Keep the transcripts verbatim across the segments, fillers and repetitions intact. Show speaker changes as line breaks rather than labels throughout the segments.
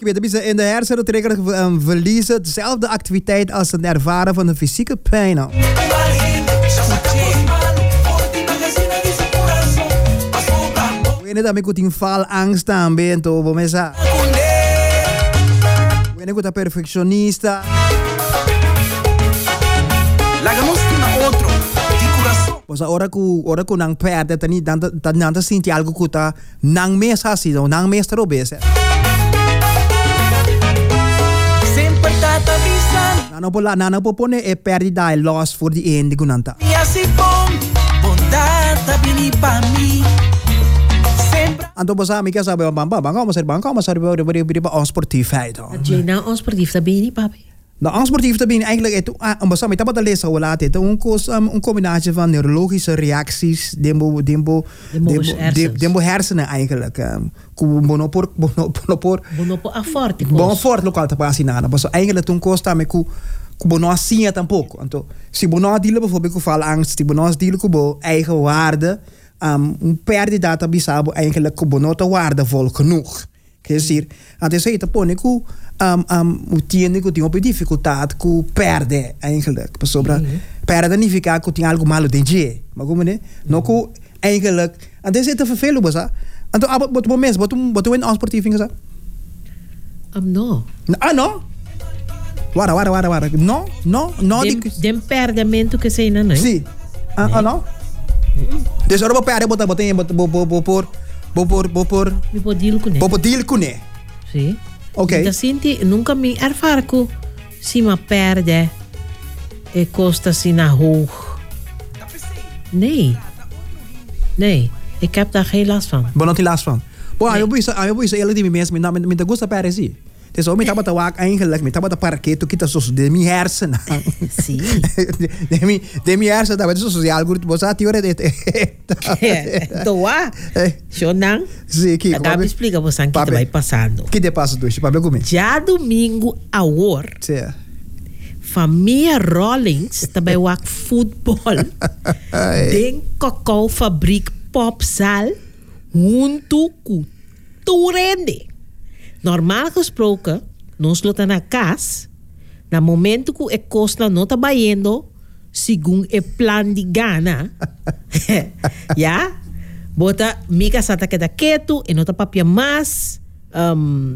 Je weet, het in de hersenen trekken um, verliezen dezelfde activiteit als het ervaren van de fysieke pijn. Nou. We weet dat ik in val angst aan ben, toch? We mensen. We weet dat perfectionista. Posa ora ku ora ku nang perde tani dan dan dan sinti algo kuta nang mesa si do nang mesa robese. Sempre tata bisan. Nano pola nano popone e perdi dai loss for the end gunanta. Ya si bom bondata bini pa mi. Sempre. Anto posa mi casa ba bamba banga mas banka mas serba beri beri ba on sportief do.
Je nou on sportief da bini papi.
Nou, aan sportief te binnen eigenlijk het een bestaan met dat lezen we laten het een koos een combinatie van neurologische reacties, dembo dembo dembo dembo hersenen eigenlijk. Bonopor bonopor
bonopor afort.
Bonopor lokaal te passen na. Maar zo eigenlijk toen koos daar met ku ku bono sia tampoco. Anto si bono dile bijvoorbeeld ku val angst, si bono dile ku bo eigen waarde, um un perde data bisabo eigenlijk ku bono te waardevol genoeg. Quer dizer, até sei te pone ku um um tiene que tem uma dificuldade com perde eigenlijk para sobra perde significa que tem algo malo dentro mas como né não que eigenlijk até se te vervelo bosa então abo bot momento bot bot um esportivo inga
um no
ah no wara wara wara wara no no no
dem, dem perdimento que sei não
sim ah ah não dus ora perde bot bot bot bot bot por bot bot por
bot deal com né
bot deal com né
sim.
Ok.
Da sinti nunca me ervaren se me perde e costa si na hoog. Nee. Nee, ik heb daar geen last van.
Ben je last van? Boah, je moet je moet je eerlijk die mensen met met met de gusta perde zie. Dus om met dat te waak eigenlijk met dat te parketo kita sos de mi hersenen.
Sim.
De mi de mi hersenen dat is social goed bosa tiore de.
Toa. Shonang.
Sim, que.
Acaba explica você que vai passando.
Que te passa dois, Pablo como?
Já domingo a hora.
Sim.
Família Rollins também wak voetbal. Den Cacau Fabriek Popzaal junto com Turende. Normaal gesproken, nós luta na casa, na momento que a costa não está baindo, segundo o plan de Ghana, ja, bota mica sata que da quieto, e não está papia mais, um,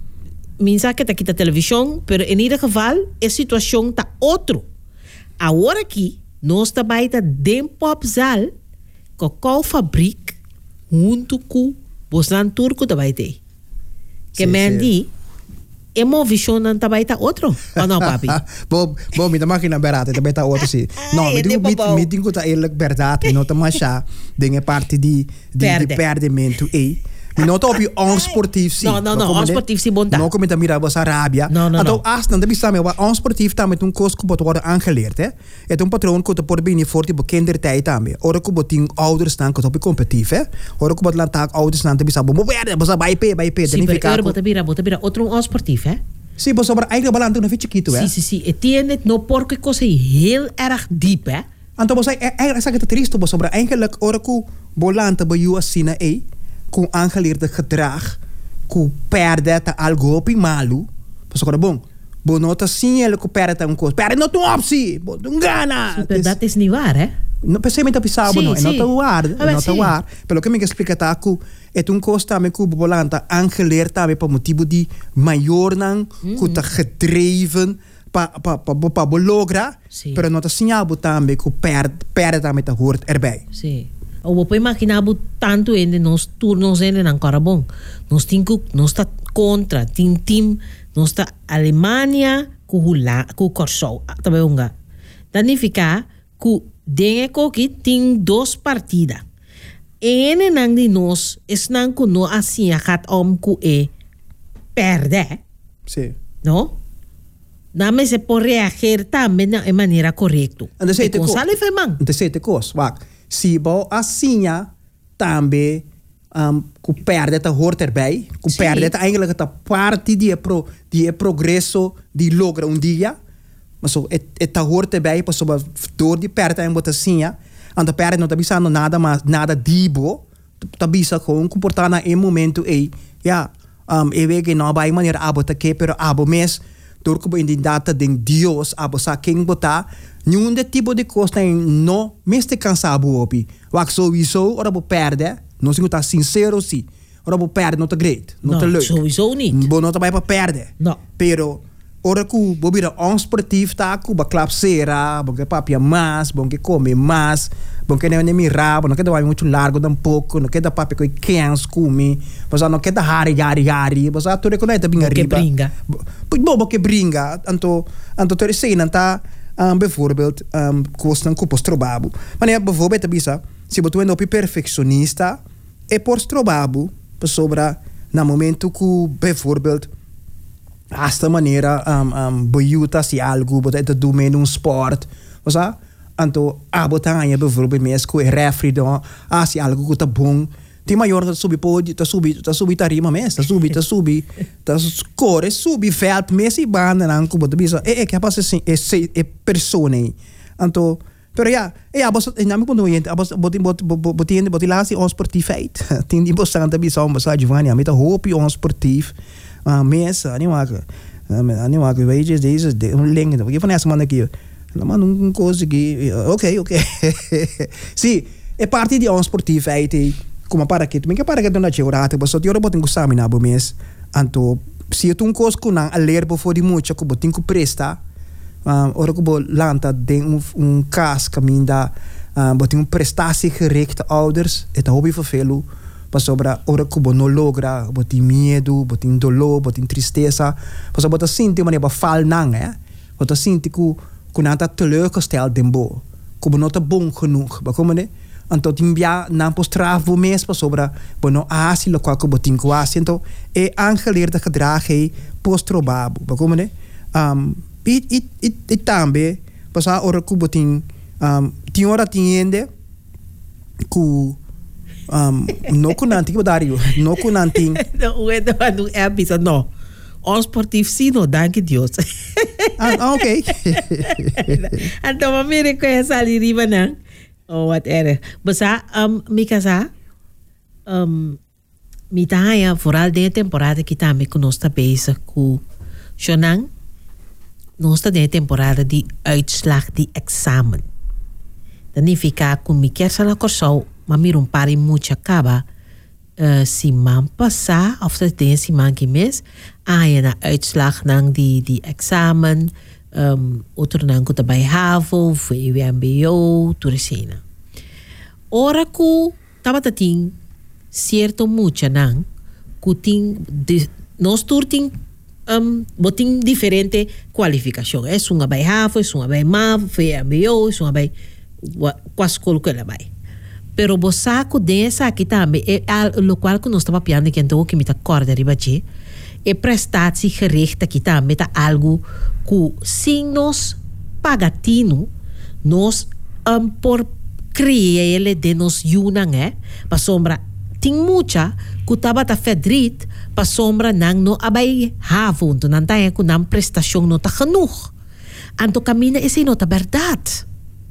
minsa que está aqui da televisão, pero em ieder geval, a situação está outro. Agora aqui, nós está baita den popzaal, cacau fabriek, junto com Bosnan Turco da baita. Que mendi, é uma visão não tá baita outro. Ou não, papi?
Bom, bom, me dá máquina barata, tá baita outro sim. Não, me digo, me digo tá eerlijk verdade, não tá mais chá, dengue parte de de perdimento e não tá op je onsportief sim.
Não, não, não, onsportief sim bom.
Não como tá mira bossa Arábia.
Não, não,
então as não deve saber wat onsportief tá met um curso que pode worden aangeleerd, hè. Het een patroon que te pode bem voor die kindertijd também. Ora que botin ouders staan que op competitief, hè. Ora que bot laat taak ouders staan te bisa bom weer, bossa bij p bij p,
dan fica. Sim, bota bira, bota bira, outro onsportief, hè.
Sim, bossa maar eigenlijk balanto na fiche quito, hè.
Sim, sim, sim. E tiene het no porque cosa heel erg diep, hè.
Anto bossa eigenlijk zeg het triste bossa, maar eigenlijk ora que bolante bij u asina e com aangeleerde gedrag, com perde ta algo op malu, pas agora bom, bonota sim ele com perde um coisa, perde não tem opção, não gana.
Dat is niet waar, hè?
Não pensei muito pensar, não, é não tá waar, é não tá waar. Pelo que me explica tá que é um costa me com bolanta aangeleerd tá me por motivo de maior não, que tá gedreven pa pa pa pa bologra, pero não tá sinal botambe que perde perde tá me tá hoort erbij.
Sim. O poi maquinabo tanto en nos turnos en en Carabón. Nos tinco nos está contra tin team nos está Alemania ku hula ku Corso. Tabe unga. Danifica ku dengue koki tin dos partida. En nang di nos es nang ku no asia gat om ku e perde.
Sí.
No? Dame se por reagir también de manera correcta.
Entonces te
sale femang.
Entonces te cos, wak. Si bo assim também um, ku perde ta hoort erbij. Ku perde ta eigenlijk ta parte die pro die progresso die logra un dia. Maar so et et ta hoort erbij pas so door die perde en bota assim. En de perde não tá bisando nada mas nada dibo. Tá bisa gewoon comportar na em momento e ja um, e we que não vai maneira abo ta que pero abo mes door que in data de Dios abo sa king bota nenhum de tipo de coisa não mestre cansado opi wak sowieso ora bo perde não se tá sincero si ora bo perde não tá great não tá leuk
sowieso niet
bo não tá vai para perde
no
pero ora ku bobira on sportief ta ku ba clapsera bo que papia mais bo que come mais bo que nem mirar bo não queda vai muito largo um pouco não queda papia coi quens come mas não queda hari hari hari mas a tu reconhece bem arriba
que bringa
bo bo que bringa anto anto tu sei não tá um, bijvoorbeeld um, kosten ku postrobabu maar ja bijvoorbeeld abisa se botu endo perfeccionista e postrobabu sobra na momento ku bijvoorbeeld esta maneira um, um, boiuta se algo bota te do men um sport osa anto abotanga bijvoorbeeld mesco e refri do ah se algo ku ta bom ti maior ta subi podi ta subi ta subi tarima mes ta subi ta subi ta score subi veld mesi banda nan ku bota bisa e e que passa assim e se e persone anto pero ja e abos e nami quando gente abos boti boti boti boti lasi on sportiviteit tin di bossa anta bisa on basa Giovanni amita hopi on sportief ah mesa ani waka ani waka wages deze de um link então que nessa manda aqui la manda um coisa que ok ok sì e parte di on sportiviteit como para que também que para que dona cheurata bossa ti ora botin ku samina bo mes anto se tu um coisa ku nan a ler bo fodi mucho ku botin ku presta Um, ora que bo lanta den um, um cas caminda um, botin um prestatie gerichte ouders het hobby vervelo pas sobra ora que bo no logra botin medo botin dolor botin tristeza pas bota sinti maar ba fal nang hè bota sinti ku ku nata teleurgesteld den bo ku bo not bon genoeg ba kom ne anto timbia nan po straf mes pas sobra bo no asi lo qual ku botin ku asiento e aangeleerde gedrag he postrobabu ba kom ne um it it it it tambe pasa ora ku botin um ti ora tiende ku um no ku nanti ku dario no ku nanti
no uedo anu episode no on sportief sino danke Dios
ah okay
anto mamire ko esa riba nang oh what era basa um mikasa um mitaya vooral de temporada que tá me conosco bezig ku shonang nós está de temporada de uitslag de examen. Significa que me quer sala corso, mas me rompare muito acaba. Uh, si man passa of se den si man que mês, aí na uitslag nang de de examen, um, outro nang que também havo, foi o M B O, tudo assim. Ora que tava tating certo muito nang, que ting de nós turting Um, botin diferente qualificação. É uma vai hafo, é uma vai mavo, foi M B O, é uma vai quase colocar ela vai. Pero o saco dessa aqui também é o qual que nós estamos piando que então que me tá corda riba de é prestatie gericht aqui também tá algo que sem nós pagatino nós um, por criar ele de nos yunang é para sombra tem muita que tava tá fedrit pa sombra nang no abay havon to nantay ko nang prestasyon no ta genoeg. Anto kamina is no ta verdad.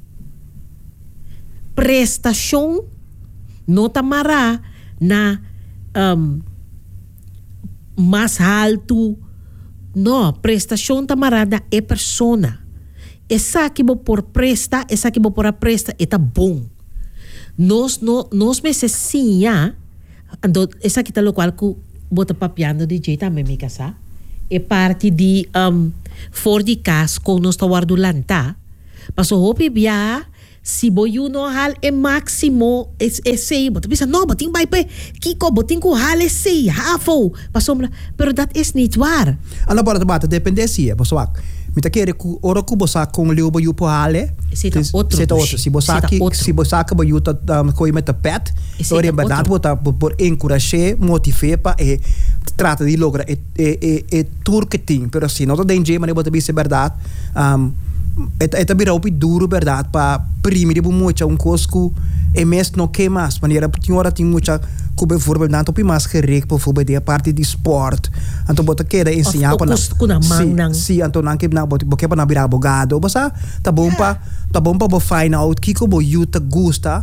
Prestasyon no ta mara na um, mas alto no prestasyon ta mara na e persona. Esa que bo por presta, esa que bo por a presta eta bom. Nos no nos mesesinha ando esa kita lo qual ku bota papiando de jeito também me casa é parte de um, for de cas com nos tawar do lanta paso hopi bia si boyu no hal e máximo es esse bota bisa no boting bai pe kiko boting ku hal esse hafo pasombra pero dat is niet waar
ana para bata dependencia bosoak mita kere ku ora ku bosa com leu boyu po hale
seta outro
seta outro si bosaki si bosaka boyu ta um, coi meta pet ora verdade bota por encourager motivar pa e trata de lograr e e e, e turketing pero si no to danger mas bota bisa verdade um eta eta bira opi duro verdade pa primeiro bu mucha um cosco e mes no que mais maneira tinha hora tinha mucha que bijvoorbeeld na topi mas gericht bijvoorbeeld de parte de sport anto bota queda ensinar para
si
si anto nan que na bota porque para virar abogado basta tá bom pa tá bom pa bo find out kiko bo you ta gusta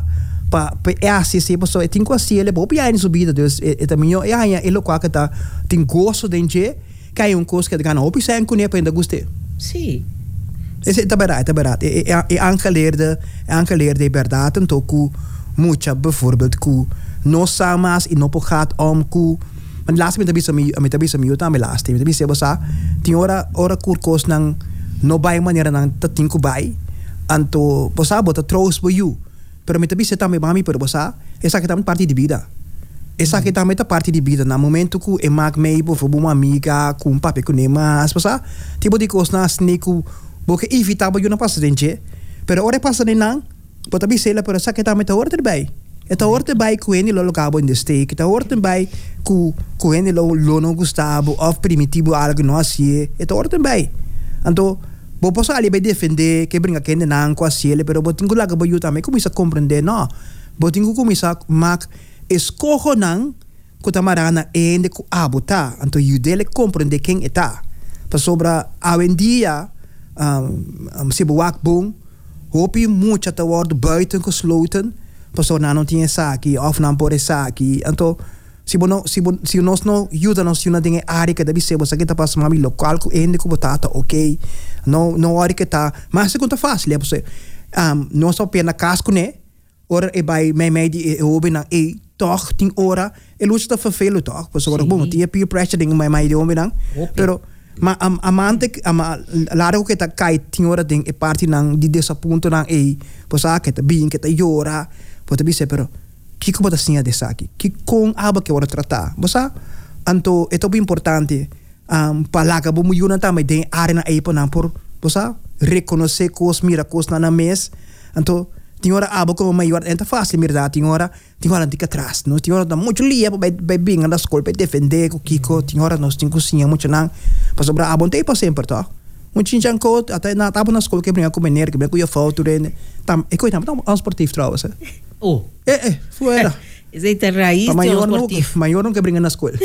pa pa é assim se pessoa tem coisa ele bobe aí subida dus e também é aí ele com que tá tem gosto dentro que é um coisa que ganha opi sem com para ainda gostei
sim
esse é verdade é verdade é é anche leerde é anche leerde verdade então que muita bijvoorbeeld que nós samas e não pode gaat om que mas laatst met bisa mi met bisa mi uta me laatst met bisa bosa tem hora hora curcos nang no bai maneira nang tatinco bai anto bosa bota trouxe for you pero met bisa também mami pero bosa essa que também parte de vida essa que também tá parte de vida na momento que e mag mei bo for uma amiga com um papi com nemas bosa tipo de coisa na sneku porque evitável eu não passa dentro pero hora passa nem nang bota bisa ela pero essa que também tá hora também het hoort erbij que ele lo cabo in de steek. Het hoort erbij que que ele lo lo no gustavo of primitivo algo no assim. Het hoort erbij. Então, bo posso ali bij defender que brinca que não com assim, pero bo tingo lá que bo também começa a compreender, não. Bo tingo começa a mak escojo não que tamarana ende ku abuta. Então, you dele compreender quem está. Para sobra a en dia um, um, se bo wak boom, hoop je moet te worden buiten gesloten. Pastor na não tinha saque of não pode saque então se bono se bon se nós não ajuda nós uma dinhe área que deve ser você que tá passando mami local com ende com batata ok não não hora que tá mas se conta fácil é você um nós só pena casco né ora e vai me me de oben na e toch tem hora e luta tá vervelo toch pastor bom tinha peer pressure ding me me de oben não pero ma am amante ama laro que tá cai tem hora ding e parte não de desaponto não e posa que tá bem que tá llora pode dizer pero que como tá assim a dessa aqui que com aba que ora tratar você anto é tão importante um palaga bom yuna também tem área na aí por não por você reconhecer cos mira cos na mes anto tem hora aba como maior é tá fácil mira tem hora tem hora de atrás não tem hora dá muito lia para bem bem na escola para defender o kiko tem hora nós tem cozinha muito não para sobrar aba tem para sempre tá muito chinchang coat até na tava na escola que brinca com menino que brinca com a foto dele tam e coitado tam um esportivo trouxe
oh
eh eh fuera
esse é raiz de
maior não
esportivo
maior não que brinca na escola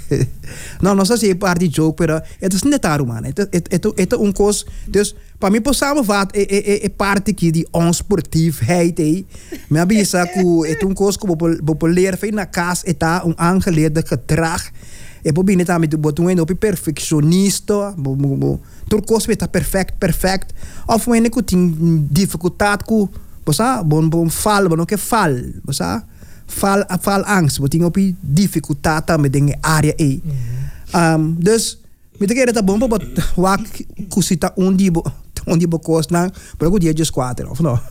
não não sei se é parte de jogo pero é das netaru mano é é é um coisa dus para mim possamos vat é é é parte que de um esportivo heet me avisa que é um coisa que vou vou ler feito na casa é tá um aangeleerde gedrag e poi bine também do boto um op perfeccionista bo bo tur coisa está perfect perfect of when ik tem dificuldade com você bom bom fal bom que fal você fal fal angst bo tem op dificuldade também em área aí um dus me te querer tá bom para wak kusita undi bo onde bo cost na pero que dia just quatro of no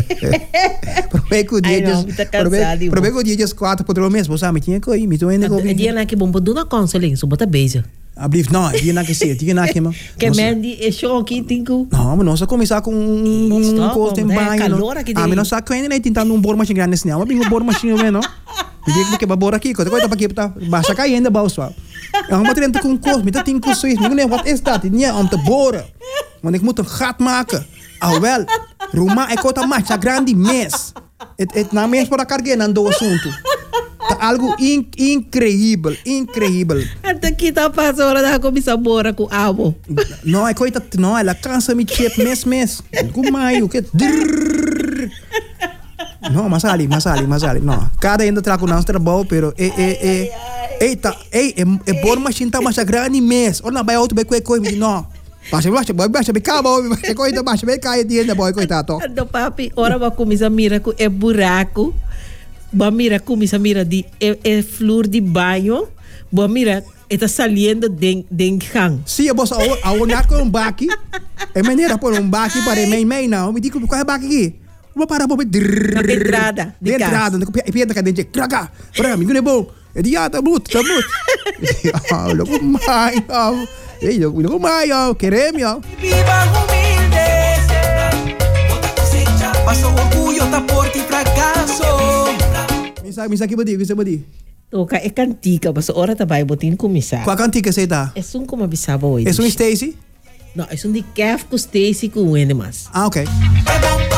pero que dia just pero que dia just quatro por mês você me tinha que ir me tô indo
com dia na que bom para dar counseling so bota beijo
abrief não dia na que ser dia na que mano
que mendi é show aqui tinco
não mas nós começar com um costo em banho a mim não sabe que ainda tentando um bor machine grande assim mas bingo bor machine mesmo não me diga que babor aqui coisa coisa para que tá baixa caindo balso eu vou treinar com costo me tá tem com suíço me what is that nie om te boren want ik moet een gat maken alwel Roma ik kota mais grande mes het het na mes para carregar ando assunto tá algo in, incrível incrível
até que tá passando hora da comissão bora com abo
não é coita não ela cansa me chip mes mes com maio que não mas ali mas ali mas ali não cada ainda trago não trabalho pero é é é eita é é bom machine tá mais grande mes ou na vai outro bem coisa não baixa baixa boy baixa bem cabo baixa coisa baixa bem cai dia boy coitado
do papi ora vai começar mira com é buraco ba mira começa mira de é, é flor de banho ba mira está saliendo de de gang
sim eu posso a olhar com um baqui é maneira por um baqui para mim mãe não me digo qual é baqui aqui vou parar para
na entrada
de entrada na piada cadente traga para mim não é bom é dia tá muito tá muito ah logo mai ei eu não mais eu queremos eu
viva humildes paso orgullo tá por ti fracaso
misa misa que bodi que bodi
toca é cantica mas ora tá vai botin começar
qual cantica você tá
é um como avisava hoje
é um Stacy
não é um de Kev com Stacy com o Enemas
ah ok